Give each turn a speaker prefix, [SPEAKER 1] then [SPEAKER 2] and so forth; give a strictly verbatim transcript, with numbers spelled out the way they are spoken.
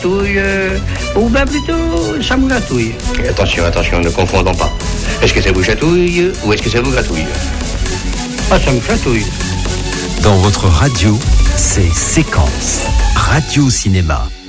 [SPEAKER 1] Touille, euh, ou bien plutôt, ça me gratouille.
[SPEAKER 2] Et attention, attention, ne confondons pas. Est-ce que ça vous chatouille ou est-ce que ça vous gratouille?
[SPEAKER 1] Ah, ça me chatouille.
[SPEAKER 3] Dans votre radio, c'est Séquence Radio Cinéma.